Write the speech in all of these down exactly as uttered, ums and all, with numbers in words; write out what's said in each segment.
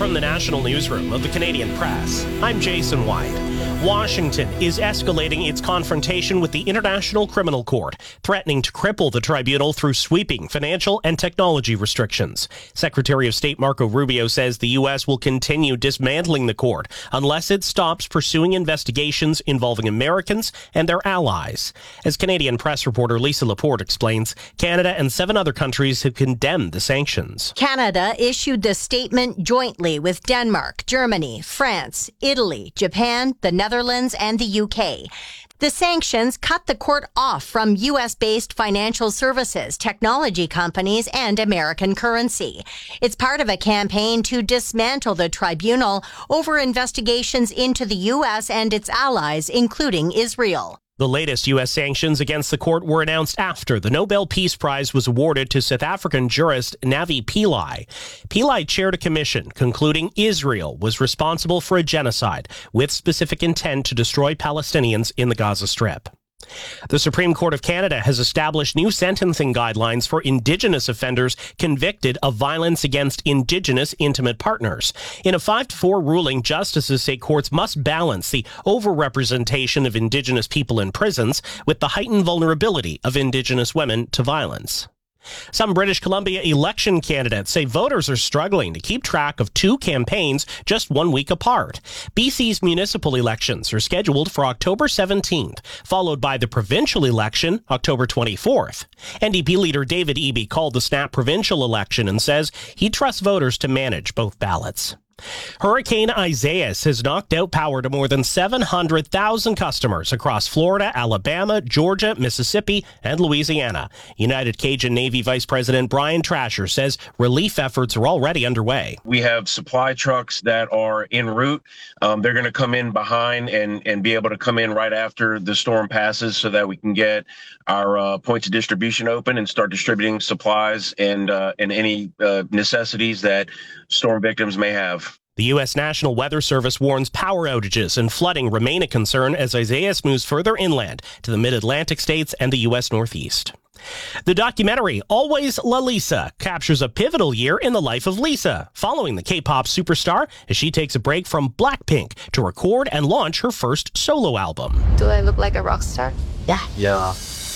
From the National Newsroom of the Canadian Press, I'm Jason White. Washington is escalating its confrontation with the International Criminal Court, threatening to cripple the tribunal through sweeping financial and technology restrictions. Secretary of State Marco Rubio says the U S will continue dismantling the court unless it stops pursuing investigations involving Americans and their allies. As Canadian Press reporter Lisa Laporte explains, Canada and seven other countries have condemned the sanctions. Canada issued the statement jointly with Denmark, Germany, France, Italy, Japan, the Netherlands, Netherlands and the U K. The sanctions cut the court off from U S-based financial services, technology companies, and American currency. It's part of a campaign to dismantle the tribunal over investigations into the U S and its allies, including Israel. The latest U S sanctions against the court were announced after the Nobel Peace Prize was awarded to South African jurist Navi Pillay. Pillay chaired a commission concluding Israel was responsible for a genocide with specific intent to destroy Palestinians in the Gaza Strip. The Supreme Court of Canada has established new sentencing guidelines for Indigenous offenders convicted of violence against Indigenous intimate partners. In a five to four ruling, justices say courts must balance the overrepresentation of Indigenous people in prisons with the heightened vulnerability of Indigenous women to violence. Some British Columbia election candidates say voters are struggling to keep track of two campaigns just one week apart. B C's municipal elections are scheduled for October seventeenth, followed by the provincial election October twenty-fourth. N D P leader David Eby called the snap provincial election and says he trusts voters to manage both ballots. Hurricane Isaias has knocked out power to more than seven hundred thousand customers across Florida, Alabama, Georgia, Mississippi, and Louisiana. United Cajun Navy Vice President Brian Trasher says relief efforts are already underway. We have supply trucks that are en route. Um, they're going to come in behind and, and be able to come in right after the storm passes so that we can get our uh, points of distribution open and start distributing supplies and, uh, and any uh, necessities that storm victims may have. The U S National Weather Service warns power outages and flooding remain a concern as Isaias moves further inland to the mid-Atlantic states and the U S Northeast. The documentary Always La Lisa captures a pivotal year in the life of Lisa, following the K-pop superstar as she takes a break from Blackpink to record and launch her first solo album. Do I look like a rock star? Yeah. Yeah.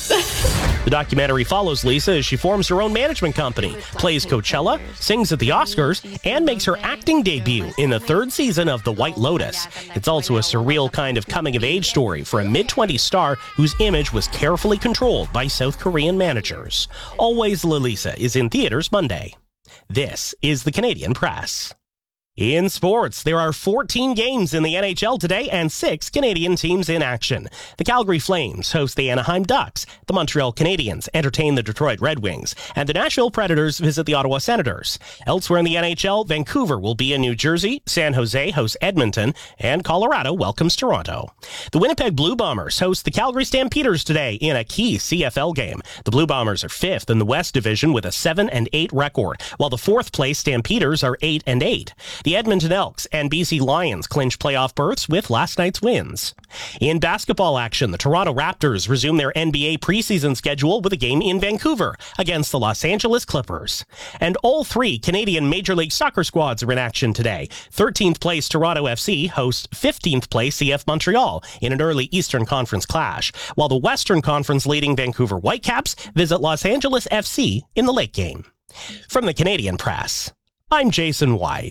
The documentary follows Lisa as she forms her own management company, plays Coachella, sings at the Oscars, and makes her acting debut in the third season of The White Lotus. It's also a surreal kind of coming-of-age story for a mid-twenties star whose image was carefully controlled by South Korean managers. Always La Lisa is in theaters Monday. This is the Canadian Press. In sports, there are fourteen games in the N H L today and six Canadian teams in action. The Calgary Flames host the Anaheim Ducks, the Montreal Canadiens entertain the Detroit Red Wings, and the Nashville Predators visit the Ottawa Senators. Elsewhere in the N H L, Vancouver will be in New Jersey, San Jose hosts Edmonton, and Colorado welcomes Toronto. The Winnipeg Blue Bombers host the Calgary Stampeders today in a key C F L game. The Blue Bombers are fifth in the West Division with a seven and eight record, while the fourth place Stampeders are eight and eight. The Edmonton Elks and B C Lions clinch playoff berths with last night's wins. In basketball action, the Toronto Raptors resume their N B A preseason schedule with a game in Vancouver against the Los Angeles Clippers. And all three Canadian Major League Soccer squads are in action today. thirteenth place Toronto F C hosts fifteenth place C F Montreal in an early Eastern Conference clash, while the Western Conference leading Vancouver Whitecaps visit Los Angeles F C in the late game. From the Canadian Press, I'm Jason White.